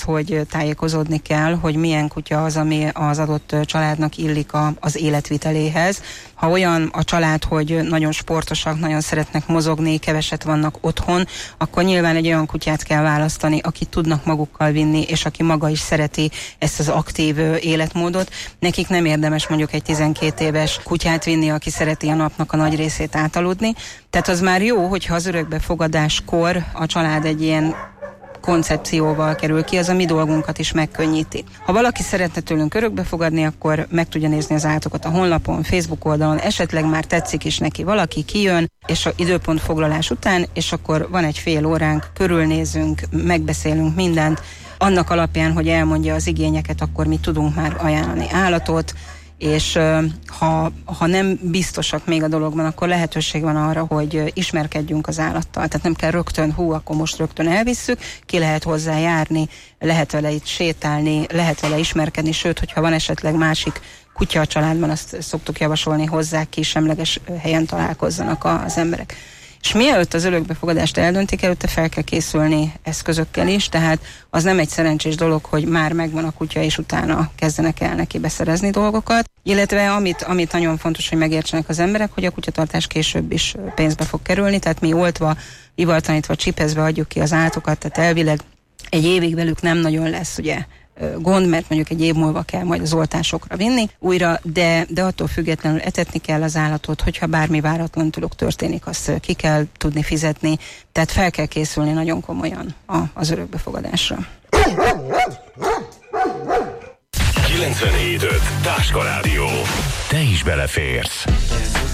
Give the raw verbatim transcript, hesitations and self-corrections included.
hogy tájékozódni kell, hogy milyen kutya az, ami az adott családnak illik a, az életviteléhez. Ha olyan a család, hogy nagyon sportosak, nagyon szeretnek mozogni, keveset vannak otthon, akkor nyilván egy olyan kutyát kell választani, akit tudnak magukkal vinni, és aki maga is szereti ezt az aktív életmódot. Nekik nem érdemes mondjuk egy tizenkét éves kutyát vinni, aki szereti a napnak a nagy részét átaludni. Tehát az már jó, hogyha az örökbefogadáskor a család egy ilyen koncepcióval kerül ki, az a mi dolgunkat is megkönnyíti. Ha valaki szeretne tőlünk örökbefogadni, akkor meg tudja nézni az állatokat a honlapon, Facebook oldalon, esetleg már tetszik is neki valaki, kijön, és az időpontfoglalás után, és akkor van egy fél óránk, körülnézünk, megbeszélünk mindent, annak alapján, hogy elmondja az igényeket, akkor mi tudunk már ajánlani állatot, és ha, ha nem biztosak még a dologban, akkor lehetőség van arra, hogy ismerkedjünk az állattal. Tehát nem kell rögtön, hú, akkor most rögtön elvisszük, ki lehet hozzá járni, lehet vele itt sétálni, lehet vele ismerkedni, sőt, hogyha van esetleg másik kutya a családban, azt szoktuk javasolni hozzá, ki semleges helyen találkozzanak az emberek. És mielőtt az örökbefogadást eldöntik, előtte fel kell készülni eszközökkel is, tehát az nem egy szerencsés dolog, hogy már megvan a kutya, és utána kezdenek el neki beszerezni dolgokat. Illetve amit, amit nagyon fontos, hogy megértsenek az emberek, hogy a kutyatartás később is pénzbe fog kerülni, tehát mi oltva, ivaltanítva, csipezve adjuk ki az állatokat, tehát elvileg egy évig velük nem nagyon lesz ugye gond, mert mondjuk egy év múlva kell majd az oltásokra vinni újra, de, de attól függetlenül etetni kell az állatot, hogyha bármi váratlan dolog történik, azt ki kell tudni fizetni, tehát fel kell készülni nagyon komolyan a, az örökbefogadásra. kilencvenhét öt Táska Rádió. Te is beleférsz.